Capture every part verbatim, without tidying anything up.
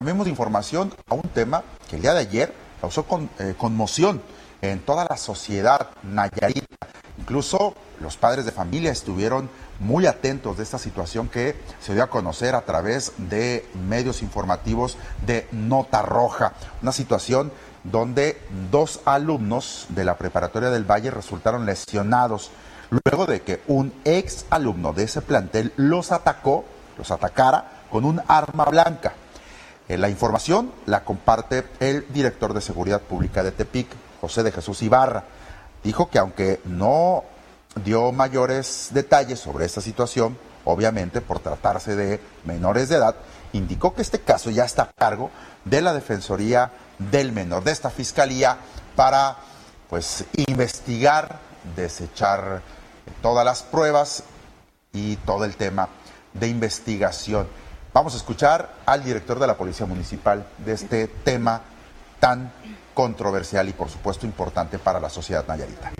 Cambiemos de información a un tema que el día de ayer causó con, eh, conmoción en toda la sociedad nayarita. Incluso los padres de familia estuvieron muy atentos de esta situación que se dio a conocer a través de medios informativos de Nota Roja. Una situación donde dos alumnos de la Preparatoria del Valle resultaron lesionados luego de que un ex alumno de ese plantel los atacó, los atacara con un arma blanca. La información la comparte el director de Seguridad Pública de Tepic, José de Jesús Ibarra. Dijo que aunque no dio mayores detalles sobre esta situación, obviamente por tratarse de menores de edad, indicó que este caso ya está a cargo de la Defensoría del Menor, de esta Fiscalía, para pues investigar, desechar todas las pruebas y todo el tema de investigación. Vamos a escuchar al director de la Policía Municipal de este tema tan controversial y, por supuesto, importante para la sociedad nayarita.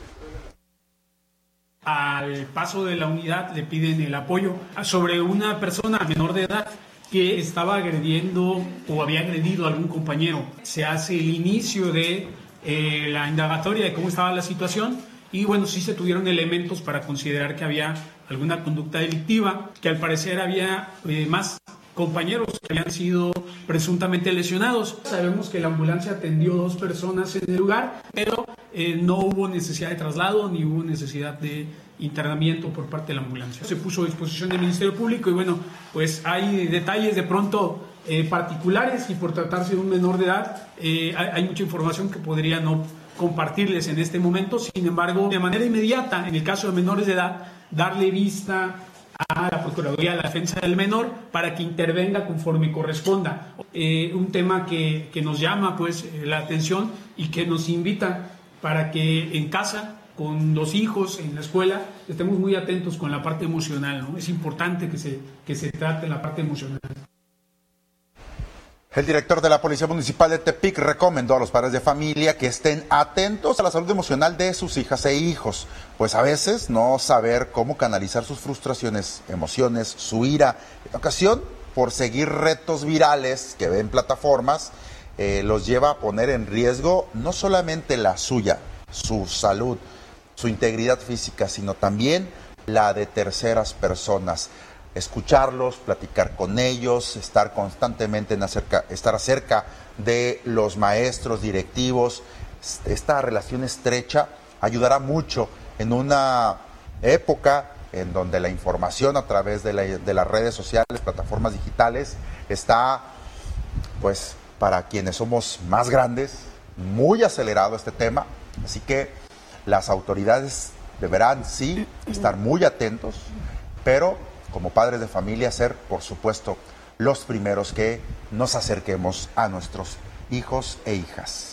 Al paso de la unidad le piden el apoyo sobre una persona menor de edad que estaba agrediendo o había agredido a algún compañero. Se hace el inicio de eh, la indagatoria de cómo estaba la situación y, bueno, sí se tuvieron elementos para considerar que había alguna conducta delictiva, que al parecer había eh, más compañeros que habían sido presuntamente lesionados. Sabemos que la ambulancia atendió dos personas en el lugar, pero eh, no hubo necesidad de traslado ni hubo necesidad de internamiento por parte de la ambulancia. Se puso a disposición del Ministerio Público y, bueno, pues hay detalles de pronto eh, particulares y por tratarse de un menor de edad eh, hay, hay mucha información que podría no compartirles en este momento. Sin embargo, de manera inmediata, en el caso de menores de edad, darle vista a la Procuraduría de la Defensa del Menor para que intervenga conforme corresponda. Eh, un tema que, que nos llama pues la atención y que nos invita para que en casa, con los hijos, en la escuela, estemos muy atentos con la parte emocional, ¿no? Es importante que se, que se trate la parte emocional. El director de la Policía Municipal de Tepic recomendó a los padres de familia que estén atentos a la salud emocional de sus hijas e hijos, pues a veces no saber cómo canalizar sus frustraciones, emociones, su ira, en ocasión por seguir retos virales que ven plataformas, eh, los lleva a poner en riesgo no solamente la suya, su salud, su integridad física, sino también la de terceras personas. Escucharlos, platicar con ellos, estar constantemente en acerca, estar cerca de los maestros, directivos. Esta relación estrecha ayudará mucho en una época en donde la información a través de, la, de las redes sociales, plataformas digitales, está, pues, para quienes somos más grandes, muy acelerado este tema. Así que las autoridades deberán, sí, estar muy atentos, pero como padres de familia, ser, por supuesto, los primeros que nos acerquemos a nuestros hijos e hijas.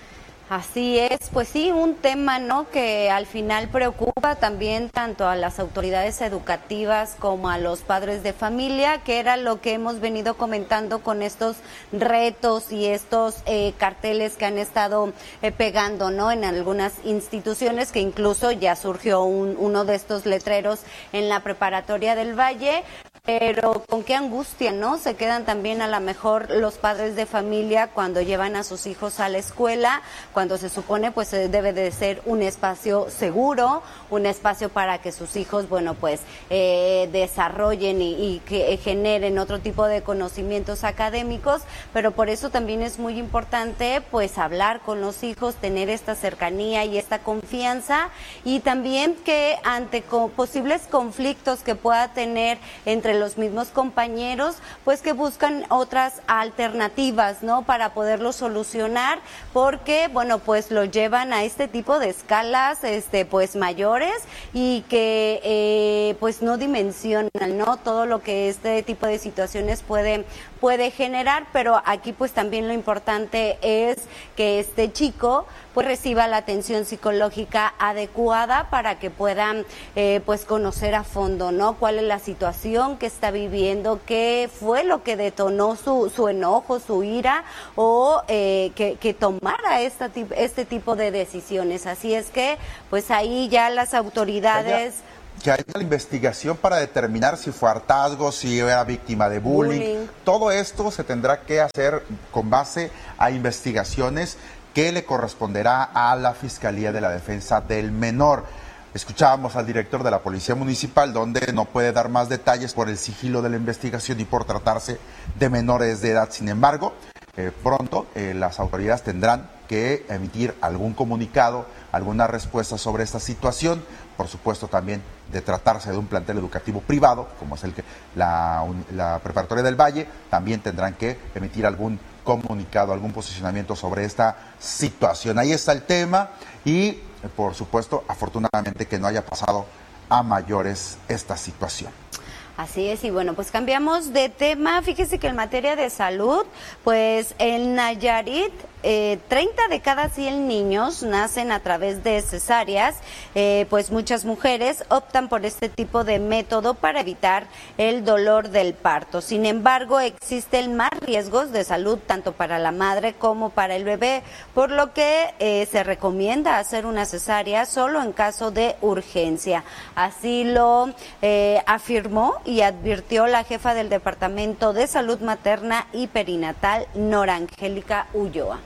Así es, pues sí, un tema, ¿no?, que al final preocupa también tanto a las autoridades educativas como a los padres de familia, que era lo que hemos venido comentando con estos retos y estos eh, carteles que han estado eh, pegando, ¿no?, en algunas instituciones, que incluso ya surgió un, uno de estos letreros en la Preparatoria del Valle. Pero con qué angustia, ¿no? Se quedan también a lo mejor los padres de familia cuando llevan a sus hijos a la escuela, cuando se supone pues debe de ser un espacio seguro, un espacio para que sus hijos, bueno, pues eh, desarrollen y, y que generen otro tipo de conocimientos académicos, pero por eso también es muy importante pues hablar con los hijos, tener esta cercanía y esta confianza, y también que ante co- posibles conflictos que pueda tener entre los mismos compañeros, pues que buscan otras alternativas, ¿no?, para poderlo solucionar, porque, bueno, pues lo llevan a este tipo de escalas, este, pues mayores, y que, eh, pues no dimensionan, ¿no?, todo lo que este tipo de situaciones puede, puede generar, pero aquí pues también lo importante es que este chico pues reciba la atención psicológica adecuada para que puedan eh, pues conocer a fondo, ¿no?, cuál es la situación que está viviendo, qué fue lo que detonó su, su enojo, su ira, o eh, que, que tomara esta, este tipo de decisiones. Así es que pues ahí ya las autoridades... que haya la investigación para determinar si fue hartazgo, si era víctima de bullying. bullying. Todo esto se tendrá que hacer con base a investigaciones que le corresponderá a la Fiscalía de la Defensa del Menor. Escuchábamos al director de la Policía Municipal, donde no puede dar más detalles por el sigilo de la investigación y por tratarse de menores de edad. Sin embargo, eh, pronto eh, las autoridades tendrán que emitir algún comunicado, alguna respuesta sobre esta situación. Por supuesto, también de tratarse de un plantel educativo privado, como es el que la, la Preparatoria del Valle, también tendrán que emitir algún comunicado, algún posicionamiento sobre esta situación. Ahí está el tema y, por supuesto, afortunadamente que no haya pasado a mayores esta situación. Así es, y bueno, pues cambiamos de tema. Fíjese que en materia de salud, pues en Nayarit, eh, treinta de cada cien niños nacen a través de cesáreas, eh, pues muchas mujeres optan por este tipo de método para evitar el dolor del parto. Sin embargo, existen más riesgos de salud tanto para la madre como para el bebé, por lo que eh, se recomienda hacer una cesárea solo en caso de urgencia. Así lo eh, afirmó y advirtió la jefa del Departamento de Salud Materna y Perinatal, Nora Angélica Ulloa.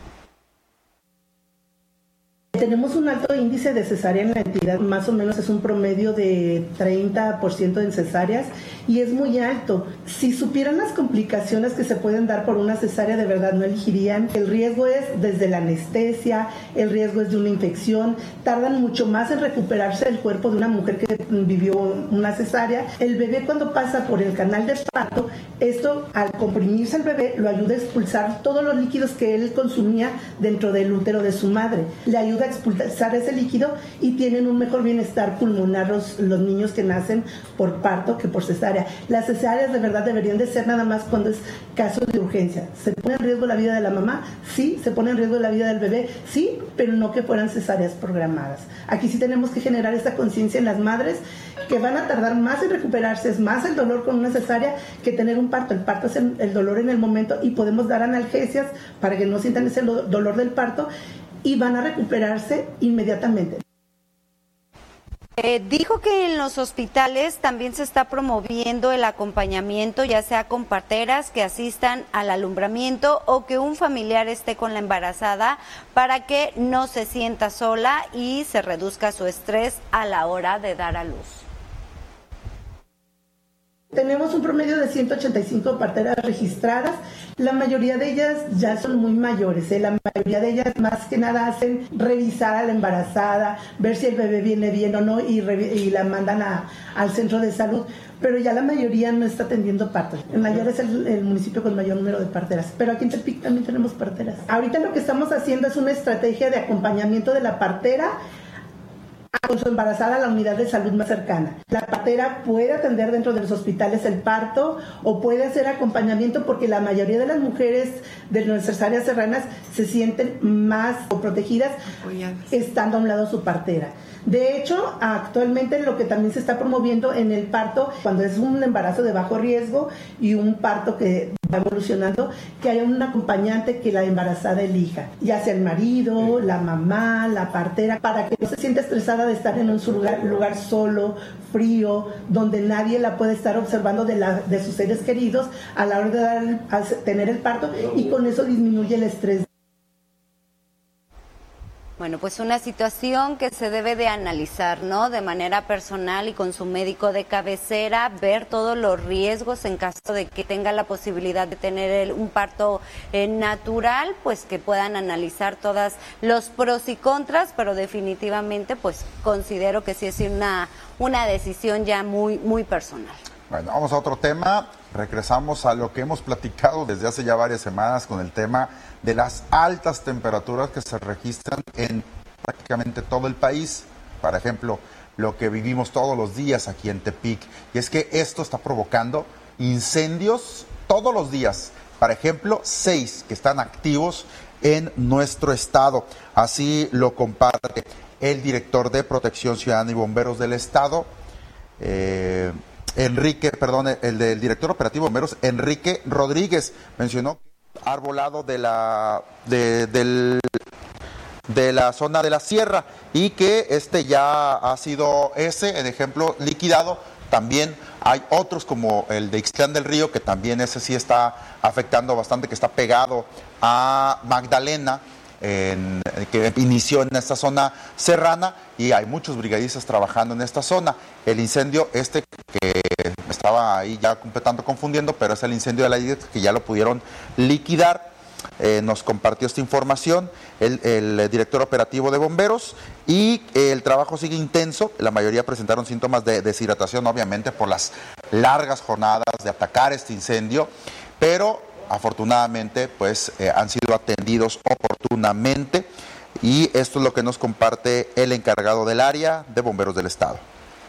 Tenemos un alto índice de cesárea en la entidad, más o menos es un promedio de treinta por ciento en cesáreas y es muy alto. Si supieran las complicaciones que se pueden dar por una cesárea, de verdad no elegirían. El riesgo es desde la anestesia, el riesgo es de una infección, tardan mucho más en recuperarse el cuerpo de una mujer que vivió una cesárea. El bebé cuando pasa por el canal de parto, esto al comprimirse el bebé lo ayuda a expulsar todos los líquidos que él consumía dentro del útero de su madre. Le ayuda a expulsar ese líquido y tienen un mejor bienestar pulmonar los, los niños que nacen por parto que por cesárea. Las cesáreas de verdad deberían de ser nada más cuando es caso de urgencia. ¿Se pone en riesgo la vida de la mamá? Sí. ¿Se pone en riesgo la vida del bebé? Sí, pero no que fueran cesáreas programadas. Aquí sí tenemos que generar esta conciencia en las madres que van a tardar más en recuperarse, es más el dolor con una cesárea que tener un parto. El parto es el, el dolor en el momento y podemos dar analgesias para que no sientan ese dolor del parto y van a recuperarse inmediatamente. Eh, dijo que en los hospitales también se está promoviendo el acompañamiento, ya sea con parteras que asistan al alumbramiento o que un familiar esté con la embarazada para que no se sienta sola y se reduzca su estrés a la hora de dar a luz. Tenemos un promedio de ciento ochenta y cinco parteras registradas. La mayoría de ellas ya son muy mayores, ¿eh? La mayoría de ellas más que nada hacen revisar a la embarazada, ver si el bebé viene bien o no y, y la mandan a, al centro de salud. Pero ya la mayoría no está atendiendo partos. En Nayarit es el, el municipio con mayor número de parteras, pero aquí en Tepic también tenemos parteras. Ahorita lo que estamos haciendo es una estrategia de acompañamiento de la partera con su embarazada a la unidad de salud más cercana. La partera puede atender dentro de los hospitales el parto o puede hacer acompañamiento porque la mayoría de las mujeres de nuestras áreas serranas se sienten más protegidas estando a un lado su partera. De hecho, actualmente lo que también se está promoviendo en el parto, cuando es un embarazo de bajo riesgo y un parto que va evolucionando, que haya un acompañante que la embarazada elija, ya sea el marido, la mamá, la partera, para que no se sienta estresada de estar en un lugar, lugar solo, frío, donde nadie la puede estar observando de, la, de sus seres queridos a la hora de dar, a tener el parto, y con eso disminuye el estrés. Bueno, pues una situación que se debe de analizar, ¿no? De manera personal y con su médico de cabecera, ver todos los riesgos en caso de que tenga la posibilidad de tener el, un parto eh, natural, pues que puedan analizar todos los pros y contras, pero definitivamente pues considero que sí es una, una decisión ya muy, muy personal. Bueno, vamos a otro tema. Regresamos a lo que hemos platicado desde hace ya varias semanas con el tema de las altas temperaturas que se registran en prácticamente todo el país. Por ejemplo, lo que vivimos todos los días aquí en Tepic. Y es que esto está provocando incendios todos los días. Por ejemplo, seis que están activos en nuestro estado. Así lo comparte el director de Protección Ciudadana y Bomberos del estado, eh, Enrique, perdón, el del director operativo de bomberos, Enrique Rodríguez, mencionó que arbolado de la, de, del, de la zona de la sierra y que este ya ha sido ese, el ejemplo, liquidado. También hay otros como el de Ixtlán del Río, que también ese sí está afectando bastante, que está pegado a Magdalena, en, que inició en esta zona serrana, y hay muchos brigadistas trabajando en esta zona. El incendio este que estaba ahí ya completando confundiendo, pero es el incendio de la I E X que ya lo pudieron liquidar. Eh, nos compartió esta información el, el director operativo de bomberos, y eh, el trabajo sigue intenso. La mayoría presentaron síntomas de deshidratación, obviamente por las largas jornadas de atacar este incendio, pero afortunadamente pues eh, han sido atendidos oportunamente, y esto es lo que nos comparte el encargado del área de bomberos del estado.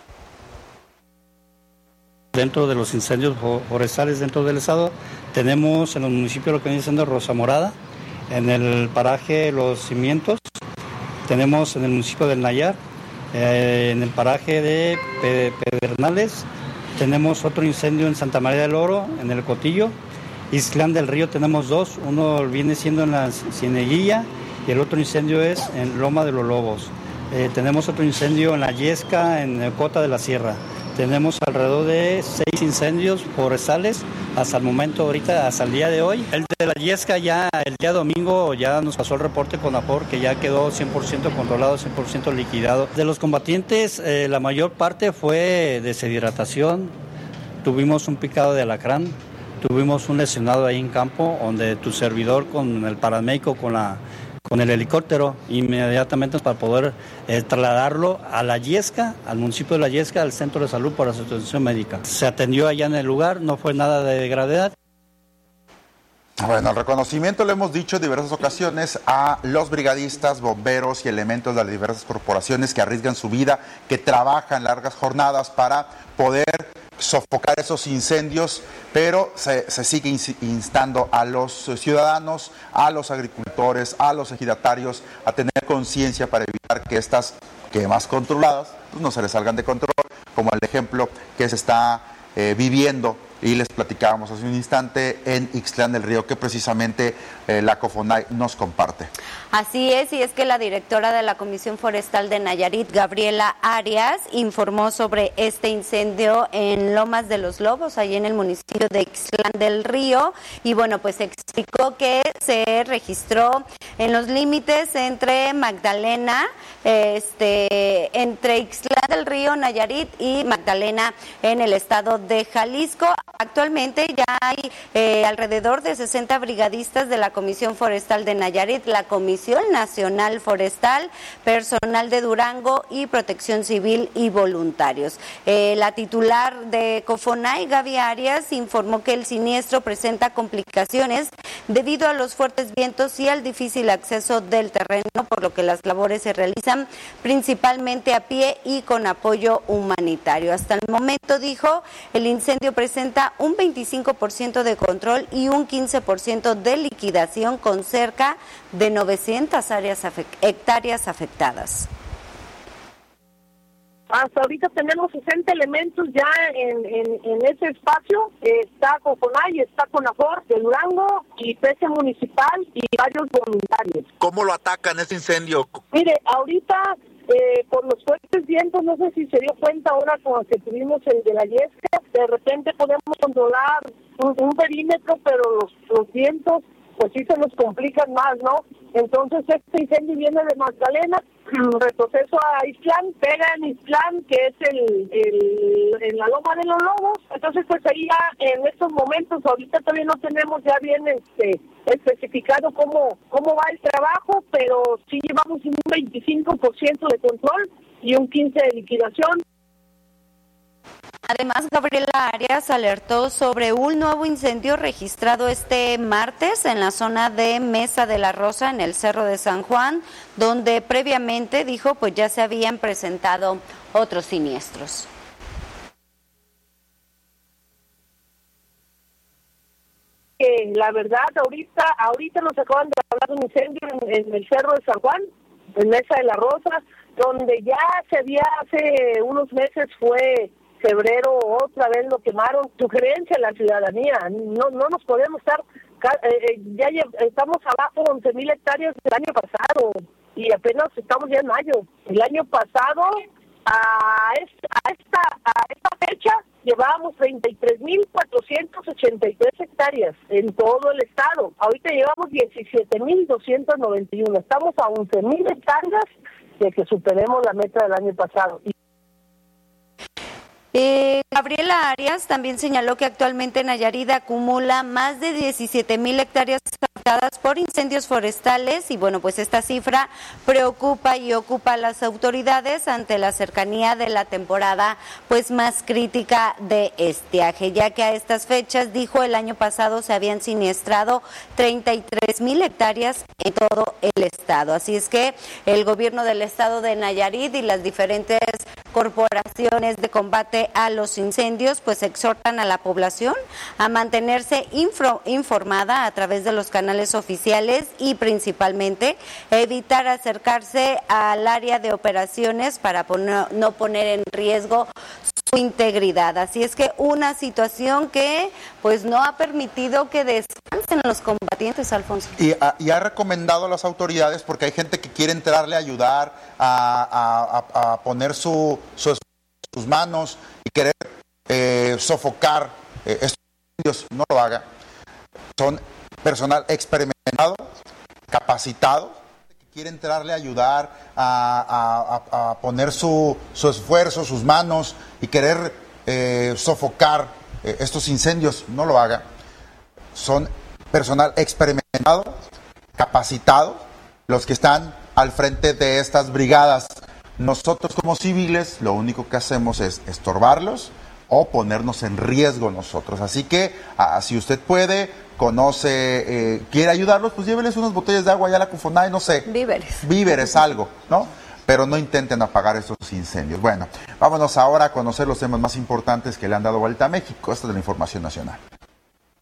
Dentro de los incendios forestales dentro del estado, tenemos en los municipios lo que viene siendo Rosa Morada, en el paraje Los Cimientos, tenemos en el municipio del Nayar, eh, en el paraje de Pedernales, tenemos otro incendio en Santa María del Oro, en el Cotillo. Ixtlán del Río tenemos dos, uno viene siendo en la Cieneguilla y el otro incendio es en Loma de los Lobos. Eh, tenemos otro incendio en la Yesca, en el Cota de la Sierra. Tenemos alrededor de seis incendios forestales hasta el momento, ahorita, hasta el día de hoy. El de la Yesca ya, el día domingo, ya nos pasó el reporte con APOR, que ya quedó cien por ciento controlado, cien por ciento liquidado. De los combatientes, eh, la mayor parte fue deshidratación, tuvimos un picado de alacrán, tuvimos un lesionado ahí en campo, donde tu servidor con el paramédico, con la... con el helicóptero, inmediatamente para poder eh, trasladarlo a La Yesca, al municipio de La Yesca, al centro de salud para su atención médica. Se atendió allá en el lugar, no fue nada de gravedad. Bueno, el reconocimiento lo hemos dicho en diversas ocasiones a los brigadistas, bomberos y elementos de las diversas corporaciones que arriesgan su vida, que trabajan largas jornadas para poder sofocar esos incendios, pero se, se sigue instando a los ciudadanos, a los agricultores, a los ejidatarios a tener conciencia para evitar que estas quemas controladas pues no se les salgan de control, como el ejemplo que se está eh, viviendo y les platicábamos hace un instante en Ixtlán del Río, que precisamente eh, la COFONAI nos comparte. Así es, y es que la directora de la Comisión Forestal de Nayarit, Gabriela Arias, informó sobre este incendio en Lomas de los Lobos, allí en el municipio de Ixtlán del Río, y bueno, pues explicó que se registró en los límites entre Magdalena, este, entre Ixtlán del Río, Nayarit, y Magdalena en el estado de Jalisco. Actualmente ya hay eh, alrededor de sesenta brigadistas de la Comisión Forestal de Nayarit, la Comisión Nacional Forestal, personal de Durango y Protección Civil y voluntarios. Eh, la titular de COFONAI, Gaby Arias, informó que el siniestro presenta complicaciones debido a los fuertes vientos y al difícil acceso del terreno, por lo que las labores se realizan principalmente a pie y con apoyo humanitario. Hasta el momento, dijo, el incendio presenta un veinticinco por ciento de control y un quince por ciento de liquidación, con cerca de novecientas áreas afect- hectáreas afectadas. Hasta ahorita tenemos sesenta elementos ya en, en, en ese espacio. Está COFONAI, está CONAFOR de Durango y P C Municipal y varios voluntarios. ¿Cómo lo atacan este incendio? Mire, ahorita eh, por los fuertes vientos, no sé si se dio cuenta ahora con que tuvimos el de la Yesca, de repente podemos controlar un, un perímetro, pero los, los vientos pues sí se nos complican más, ¿no? Entonces este incendio viene de Magdalena, retroceso a Ixtlán, pega en Ixtlán, que es el, el en la Loma de los Lobos. Entonces pues ahí ya en estos momentos, ahorita todavía no tenemos ya bien este especificado cómo cómo va el trabajo, pero sí llevamos un veinticinco por ciento de control y un quince por ciento de liquidación. Además, Gabriela Arias alertó sobre un nuevo incendio registrado este martes en la zona de Mesa de la Rosa, en el Cerro de San Juan, donde previamente, dijo, pues ya se habían presentado otros siniestros. Eh, la verdad, ahorita ahorita nos acaban de hablar de un incendio en, en el Cerro de San Juan, en Mesa de la Rosa, donde ya se había hace unos meses fue febrero, otra vez lo quemaron. Sugerencia a la ciudadanía, no no nos podemos estar, eh, ya estamos abajo de once mil hectáreas del año pasado, y apenas estamos ya en mayo. El año pasado, a esta, a esta, a esta fecha, llevábamos treinta y tres mil cuatrocientas ochenta y tres hectáreas en todo el estado. Ahorita llevamos diecisiete mil doscientas noventa y uno. Estamos a once mil hectáreas de que superemos la meta del año pasado. Eh, Gabriela Arias también señaló que actualmente Nayarit acumula más de diecisiete mil hectáreas afectadas por incendios forestales y bueno, pues esta cifra preocupa y ocupa a las autoridades ante la cercanía de la temporada pues más crítica de estiaje, ya que a estas fechas, dijo, el año pasado se habían siniestrado treinta y tres mil hectáreas en todo el estado. Así es que el gobierno del estado de Nayarit y las diferentes corporaciones de combate a los incendios pues exhortan a la población a mantenerse info, informada a través de los canales oficiales y principalmente evitar acercarse al área de operaciones para poner, no poner en riesgo su integridad. Así es que una situación que pues no ha permitido que descansen los combatientes, Alfonso. Y, a, y ha recomendado a las autoridades, porque hay gente que quiere entrarle a ayudar, a, a, a poner su, su sus manos y querer eh, sofocar eh, estos incendios, no lo haga. Son personal experimentado, capacitado, que quiere entrarle a ayudar, a, a, a poner su, su esfuerzo, sus manos y querer eh, sofocar eh, estos incendios, no lo haga. Son personal experimentado, capacitado, los que están al frente de estas brigadas. Nosotros como civiles lo único que hacemos es estorbarlos o ponernos en riesgo nosotros. Así que ah, si usted puede, conoce, eh, quiere ayudarlos, pues lléveles unas botellas de agua allá a la Cufonay, no sé. Víveres. Víveres, algo, ¿no? Pero no intenten apagar estos incendios. Bueno, vámonos ahora a conocer los temas más importantes que le han dado vuelta a México. Esta es la información nacional.